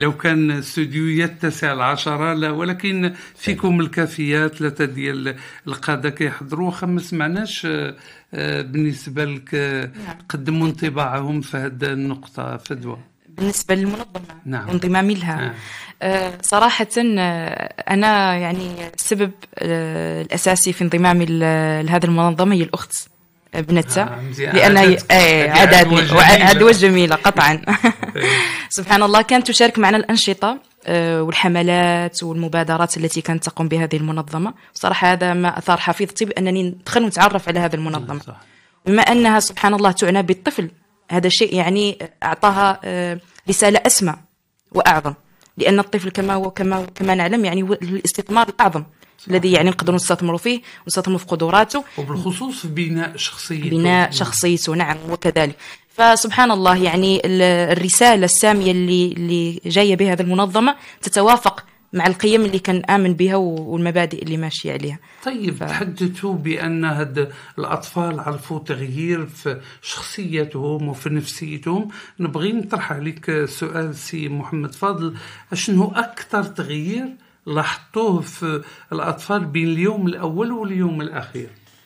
لو كان استوديو يتسع العشرة لا، ولكن فيكم الكافيات ثلاثة ديال القادة كيحضروا. خمس معناش بالنسبة لك قدموا انطباعهم في هذه النقطة فدوى بالنسبة للمنظمة. نعم. وانضمامي لها. صراحة أنا يعني السبب الأساسي في انضمامي لهذه المنظمة هي الأخت بنتها، لأنها عدوى جميلة قطعا. سبحان الله، كانت تشارك معنا الأنشطة والحملات والمبادرات التي كانت تقوم بهذه المنظمة. صراحة هذا ما أثار حفيظتي بأنني ندخل ونتعرف على هذه المنظمة. بما أنها سبحان الله تعنى بالطفل، هذا الشيء يعني أعطاها رسالة أسمى وأعظم، لأن الطفل كما نعلم يعني هو الاستثمار الأعظم الذي يعني نقدر نستثمر فيه ونستثمر في قدراته، وبالخصوص في بناء شخصيته. نعم، وكذلك. فسبحان الله يعني الرسالة السامية اللي جاية بها هذه المنظمة تتوافق مع القيم اللي كان آمن بها والمبادئ اللي ماشي عليها. طيب تحدثوا بأن هاد الأطفال عرفوا تغيير في شخصيتهم وفي نفسيتهم. نبغي نطرح عليك سؤال سي محمد فاضل، شنو أكثر تغيير لاحظتوه في الأطفال بين اليوم الأول واليوم الأخير؟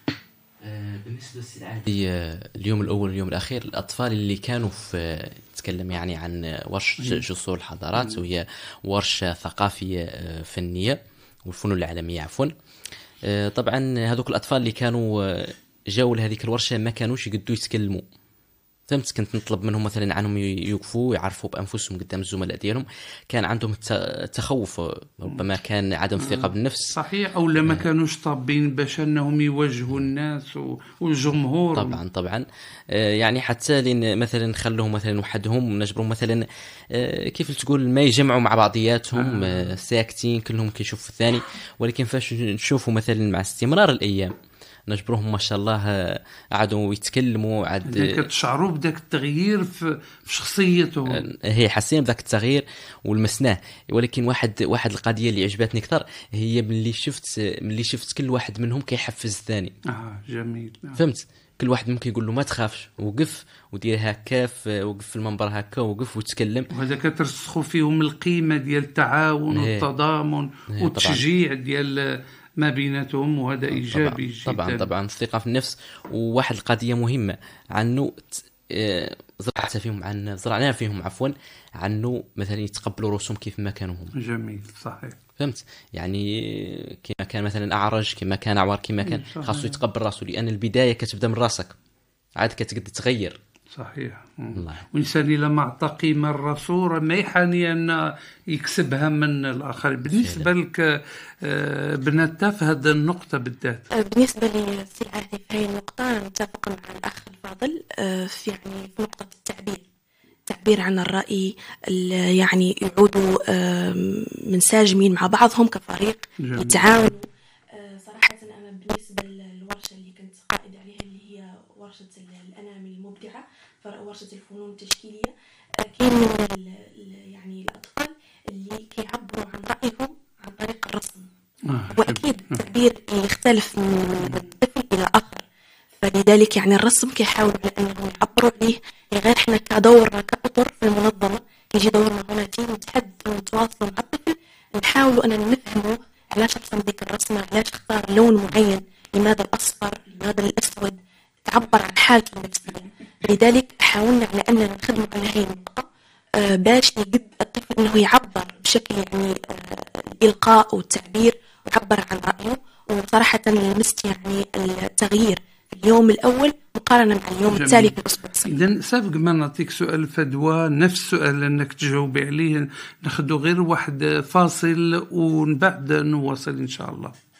بالنسبة للعادي اليوم الأول واليوم الأخير، الأطفال اللي كانوا في تكلم يعني عن ورشة جسور الحضارات، وهي ورشة ثقافية فنية والفنون العالمية عفوا. طبعا هذوك الأطفال اللي كانوا جاوا لهذيك الورشة ما كانوش يقدروا يتكلموا، فهمت؟ كنت نطلب منهم مثلا عنهم يوقفوا يعرفوا بأنفسهم قدام الزملاء ديالهم. كان عندهم تخوف، ربما كان عدم ثقة بالنفس، صحيح، أو لما كانوش طابين باش أنهم يواجهوا الناس والجمهور. طبعا يعني حتى لين مثلا نخلوهم مثلا وحدهم، نجبرهم مثلا كيف تقول ما يجمعوا مع بعضياتهم ساكتين كلهم كيشوفوا الثاني. ولكن فاش نشوفوا مثلا مع استمرار الأيام نجبرهم ما شاء الله قعدوا يتكلموا، تشعروا بداك التغيير في شخصيتهم. هي حسين بذاك التغيير ولمسناه. ولكن واحد القضيه اللي عجبتني اكثر هي ملي شفت كل واحد منهم كيحفز الثاني. جميل. فهمت؟ كل واحد ممكن يقول له ما تخافش، وقف ودير هكا، وقف في المنبر هكا، وقف وتكلم. وهذا كترسخوا فيهم القيمه ديال التعاون والتضامن والتشجيع ديال ما بيناتهم، وهذا إيجابي جدا. طبعا الثقة في النفس. وواحد القضية مهمة عنه زرعنا فيهم عنه مثلا يتقبلوا رسوم كيف ما كانوا هم. جميل، صحيح. فهمت؟ يعني كما كان مثلا أعرج، كما كان أعور، كما كان خاصه يتقبل راسه، لأن البداية كتبدأ من راسك، عاد كتقدر تغير. صحيح. والإنسان لما أعطى قيمة الرسول ما يحاني أن يكسبها من الآخر. بالنسبة لك بنتا في هذه النقطة بالذات؟ بالنسبة لي سي عادي في هذه النقطة نتفق مع الأخ الفاضل في نقطة التعبير عن الرأي، يعني يعودوا منسجمين مع بعضهم كفريق يتعاونوا. صراحة أنا بالنسبة للورشة اللي كنت قائد عليها اللي هي ورشة الأنامل المبدعة، ورشة الفنون التشكيلية، كاين من يعني الأطفال اللي كيعبروا عن رأيهم عن طريق الرسم. وأكيد التعبير يختلف من طفل إلى آخر، فلذلك يعني الرسم كيحاولوا على أنهم يعبروا عليه. غير إحنا كدورنا كأطر في المنظمة يجي دورنا هنا نتحدث ونتواصل مع الطفل، نحاولوا أن نفهمه علاش رسم ديك الرسمة، علاش اختار لون معين، لماذا الأصفر، لماذا الأسود، تعبر عن حالته النفسية. لذلك حاولنا على أننا نخدم على هذه النقطة باش يجب الطفل أنه يعبر بشكل يعني الإلقاء والتعبير ويعبر عن رأيه. وصراحة لمست يعني التغيير في اليوم الأول مقارنة مع اليوم التالي في الأسبوع. إذن سابق ما نعطيك سؤال فدوى نفس السؤال أنك تجاوبي عليه، ناخذ غير واحد فاصل ومن بعد نواصل إن شاء الله.